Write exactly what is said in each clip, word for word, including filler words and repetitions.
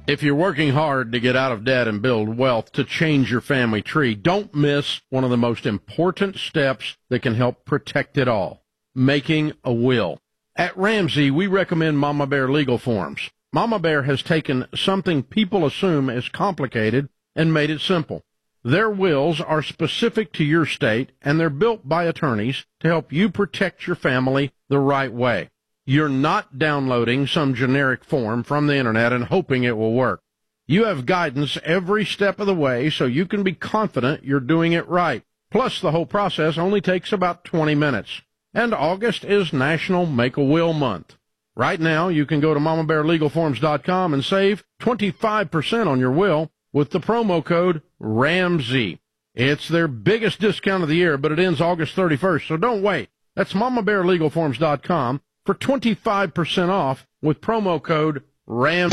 If you're working hard to get out of debt and build wealth to change your family tree, don't miss one of the most important steps that can help protect it all, making a will. At Ramsey, we recommend Mama Bear Legal Forms. Mama Bear has taken something people assume is complicated and made it simple. Their wills are specific to your state, and they're built by attorneys to help you protect your family the right way. You're not downloading some generic form from the internet and hoping it will work. You have guidance every step of the way so you can be confident you're doing it right. Plus, the whole process only takes about twenty minutes. And August is National Make-A-Will Month. Right now, you can go to mama bear legal forms dot com and save twenty-five percent on your will with the promo code RAMSEY. It's their biggest discount of the year, but it ends August thirty-first, so don't wait. That's mama bear legal forms dot com. for twenty-five percent off with promo code RAM.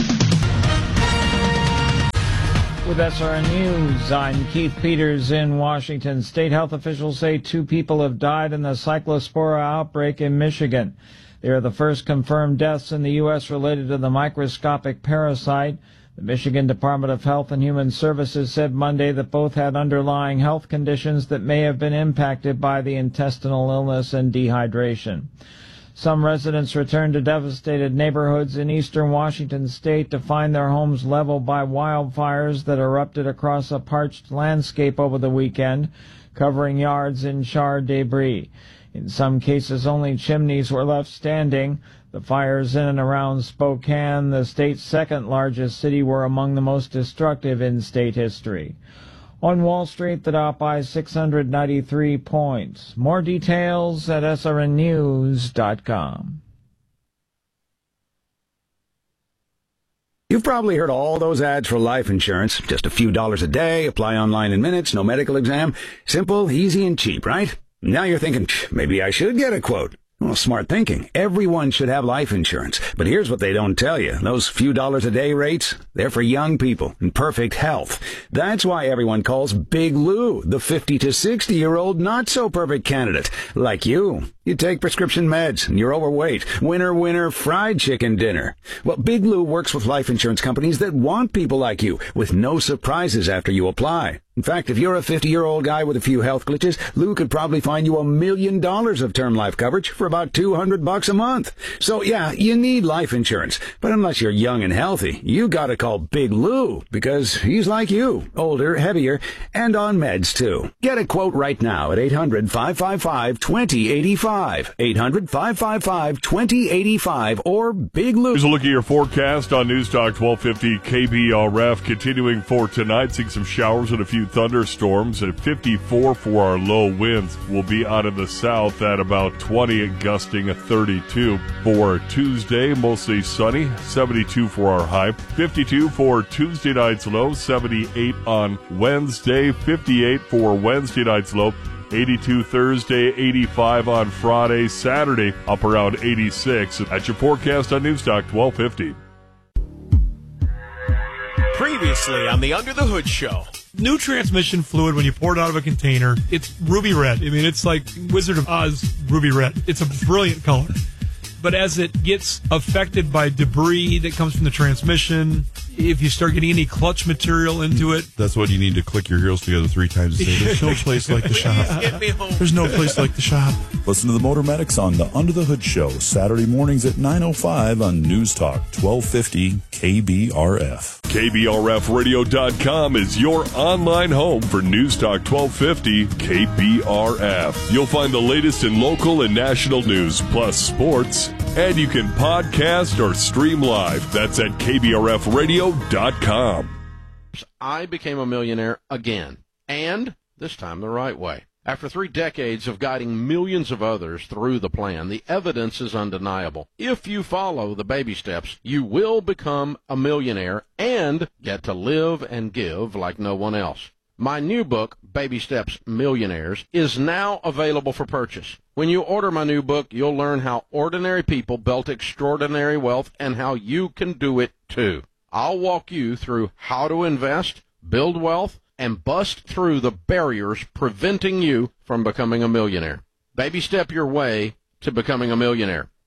With S R N News, I'm Keith Peters in Washington. State health officials say two people have died in the cyclospora outbreak in Michigan. They are the first confirmed deaths in the U S related to the microscopic parasite. The Michigan Department of Health and Human Services said Monday that both had underlying health conditions that may have been impacted by the intestinal illness and dehydration. Some residents returned to devastated neighborhoods in eastern Washington state to find their homes leveled by wildfires that erupted across a parched landscape over the weekend, covering yards in charred debris. In some cases, only chimneys were left standing. The fires in and around Spokane, the state's second largest city, were among the most destructive in state history. On Wall Street, the Dow by six hundred ninety-three points. More details at S R N news dot com. You've probably heard all those ads for life insurance. Just a few dollars a day, apply online in minutes, no medical exam. Simple, easy, and cheap, right? Now you're thinking, maybe I should get a quote. Well, smart thinking. Everyone should have life insurance. But here's what they don't tell you. Those few dollars a day rates, they're for young people in perfect health. That's why everyone calls Big Lou the fifty to sixty-year-old not-so-perfect candidate. Like you. You take prescription meds and you're overweight. Winner, winner, fried chicken dinner. Well, Big Lou works with life insurance companies that want people like you with no surprises after you apply. In fact, if you're a fifty-year-old guy with a few health glitches, Lou could probably find you a million dollars of term life coverage for about two hundred bucks a month. So yeah, you need life insurance. But unless you're young and healthy, you gotta call Big Lou because he's like you, older, heavier, and on meds too. Get a quote right now at eight hundred, five five five, two zero eight five. eight hundred, five five five, two zero eight five or Big Lou. Here's a look at your forecast on News Talk twelve fifty K B R F. Continuing for tonight, seeing some showers and a few thunderstorms at fifty-four for our low winds. We'll be out of the south at about twenty, gusting at thirty-two. For Tuesday, mostly sunny, seventy-two for our high. fifty-two for Tuesday night's low, seventy-eight on Wednesday, fifty-eight for Wednesday night's low. eighty-two Thursday, eighty-five on Friday, Saturday, up around eighty-six. That's your forecast on News Talk twelve fifty. Previously on the Under the Hood Show. New transmission fluid, when you pour it out of a container, it's ruby red. I mean, it's like Wizard of Oz ruby red. It's a brilliant color. But as it gets affected by debris that comes from the transmission, if you start getting any clutch material into it... That's what you need to click your heels together three times a day. There's no place like the shop. Get me home. There's no place like the shop. Listen to the Motor Medics on the Under the Hood Show, Saturday mornings at nine oh five on News Talk twelve fifty K B R F. K B R F radio dot com is your online home for News Talk twelve fifty K B R F. You'll find the latest in local and national news, plus sports, and you can podcast or stream live. That's at K B R F radio dot com. I became a millionaire again, and this time the right way. After three decades of guiding millions of others through the plan, the evidence is undeniable. If you follow the baby steps, you will become a millionaire and get to live and give like no one else. My new book, Baby Steps Millionaires, is now available for purchase. When you order my new book, you'll learn how ordinary people built extraordinary wealth and how you can do it too. I'll walk you through how to invest, build wealth, and bust through the barriers preventing you from becoming a millionaire. Baby step your way to becoming a millionaire.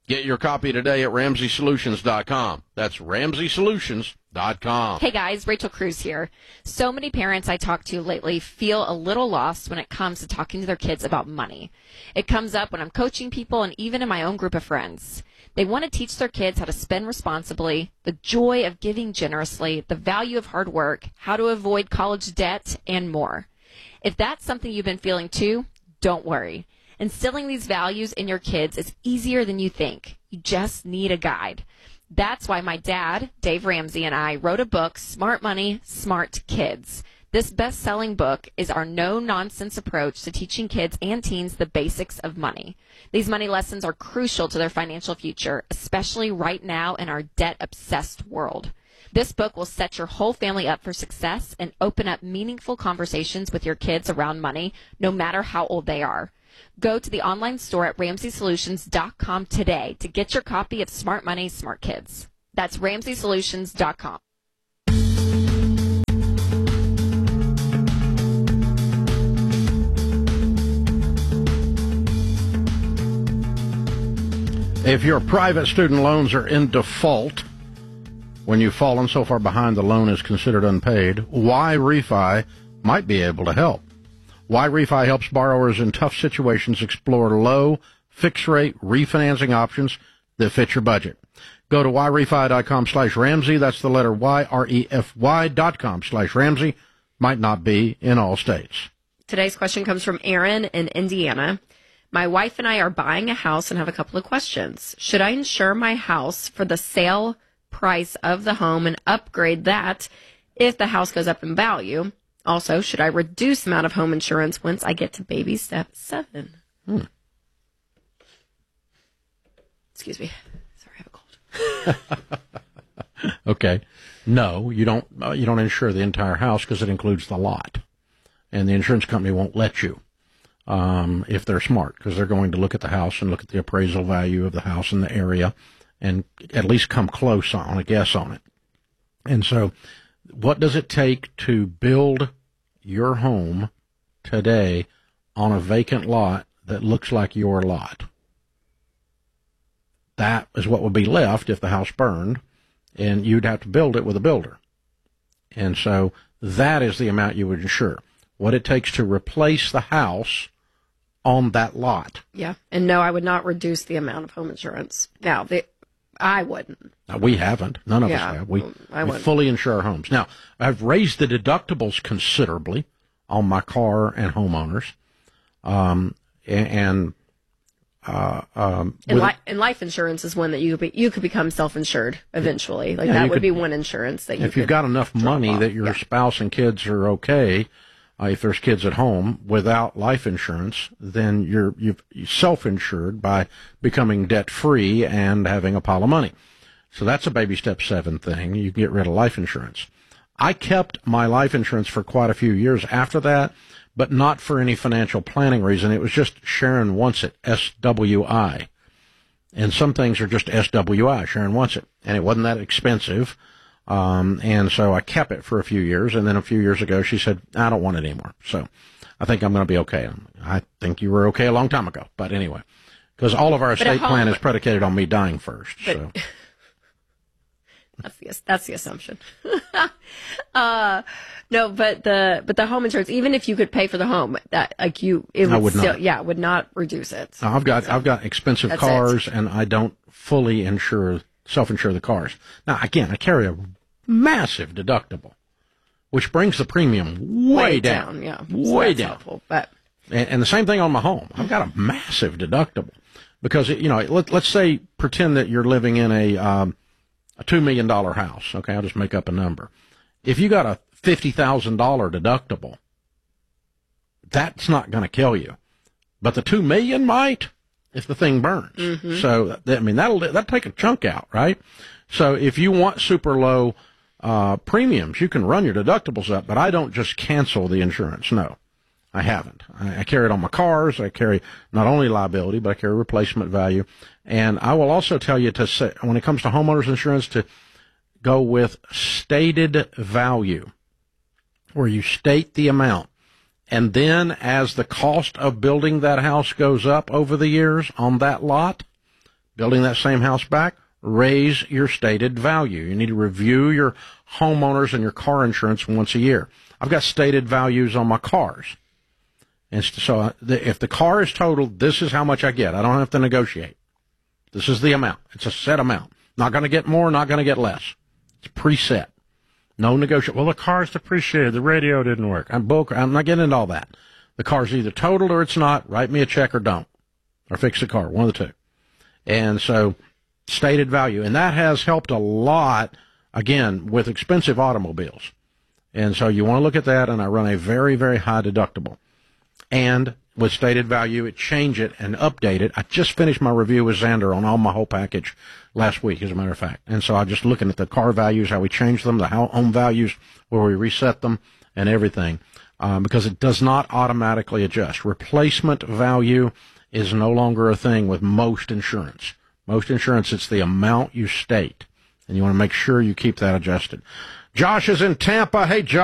Get your copy today at Ramsey Solutions dot com. That's Ramsey Solutions dot com. Hey guys, Rachel Cruz here. So many parents I talk to lately feel a little lost when it comes to talking to their kids about money. It comes up when I'm coaching people and even in my own group of friends. They want to teach their kids how to spend responsibly, the joy of giving generously, the value of hard work, how to avoid college debt, and more. If that's something you've been feeling too, don't worry. Instilling these values in your kids is easier than you think. You just need a guide. That's why my dad, Dave Ramsey, and I wrote a book, Smart Money, Smart Kids. This best-selling book is our no-nonsense approach to teaching kids and teens the basics of money. These money lessons are crucial to their financial future, especially right now in our debt-obsessed world. This book will set your whole family up for success and open up meaningful conversations with your kids around money, no matter how old they are. Go to the online store at Ramsey Solutions dot com today to get your copy of Smart Money, Smart Kids. That's Ramsey Solutions dot com. If your private student loans are in default, when you've fallen so far behind the loan is considered unpaid, Y-Refi might be able to help. Y-Refi helps borrowers in tough situations explore low, fixed-rate refinancing options that fit your budget. Go to Y-Refi dot com slash Ramsey. That's the letter Y, R E F Y dot com slash Ramsey. Might not be in all states. Today's question comes from Aaron in Indiana. My wife and I are buying a house and have a couple of questions. Should I insure my house for the sale price of the home and upgrade that if the house goes up in value? Also, should I reduce the amount of home insurance once I get to baby step seven? Hmm. Excuse me. Sorry, I have a cold. Okay. No, you don't, uh, you don't insure the entire house because it includes the lot. And the insurance company won't let you. Um, if they're smart, because they're going to look at the house and look at the appraisal value of the house in the area and at least come close on a guess on it. And so what does it take to build your home today on a vacant lot that looks like your lot? That is what would be left if the house burned, and you'd have to build it with a builder. And so that is the amount you would insure. What it takes to replace the house on that lot. Yeah. And no, I would not reduce the amount of home insurance. Now, the, I wouldn't. Now, we haven't. None of yeah, us have. We, I we fully insure our homes. Now, I've raised the deductibles considerably on my car and homeowners. Um, and, uh, um, and, li- and life insurance is one that you could, be, you could become self-insured eventually. Like yeah, that would could, be one insurance that you if you've got enough money off. that your yeah. spouse and kids are okay, Uh, if there's kids at home without life insurance, then you're you've self-insured by becoming debt-free and having a pile of money. So that's a baby step seven thing. You can get rid of life insurance. I kept my life insurance for quite a few years after that, but not for any financial planning reason. It was just Sharon wants it, S W I. And some things are just S W I, Sharon wants it. And it wasn't that expensive. Um, and so I kept it for a few years, and then a few years ago she said, I don't want it anymore. So I think I'm going to be okay. I think you were okay a long time ago. But anyway, because all of our estate plan is predicated on me dying first. But, so that's the that's the assumption. uh, no, but the but the home insurance, even if you could pay for the home, that like you, it would, I would still, not. yeah, would not reduce it. Now, I've got so, I've got expensive that's cars, it. and I don't fully insure self-insure the cars. Now, again, I carry a massive deductible, which brings the premium way, way down, down. Yeah, way so down. Helpful, but and, and the same thing on my home. I've got a massive deductible because it, you know, let, let's say pretend that you're living in a um, a two million dollar house. Okay, I'll just make up a number. If you got a fifty thousand dollar deductible, that's not going to kill you, but the two million might if the thing burns. Mm-hmm. So, I mean, that'll, that'll take a chunk out, right? So if you want super low uh, premiums, you can run your deductibles up, but I don't just cancel the insurance. No, I haven't. I, I carry it on my cars. I carry not only liability, but I carry replacement value. And I will also tell you to say, when it comes to homeowners insurance, to go with stated value, where you state the amount. And then as the cost of building that house goes up over the years on that lot, building that same house back, raise your stated value. You need to review your homeowners and your car insurance once a year. I've got stated values on my cars. And so if the car is totaled, this is how much I get. I don't have to negotiate. This is the amount. It's a set amount. Not going to get more, not going to get less. It's preset. No negotiation. Well, the car's depreciated. The radio didn't work. I'm broke. I'm not getting into all that. The car's either totaled or it's not. Write me a check or don't. Or fix the car. One of the two. And so stated value. And that has helped a lot, again, with expensive automobiles. And so you want to look at that, and I run a very, very high deductible. And with stated value, it change it and update it. I just finished my review with Xander on all my whole package last week, as a matter of fact. And so I'm just looking at the car values, how we change them, the home values, where we reset them, and everything, um, because it does not automatically adjust. Replacement value is no longer a thing with most insurance. Most insurance, it's the amount you state, and you want to make sure you keep that adjusted. Josh is in Tampa. Hey, Josh.